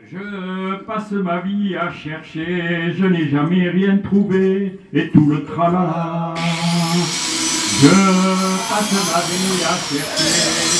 Je passe ma vie à chercher, je n'ai jamais rien trouvé, et tout le tralala. Je passe ma vie à chercher.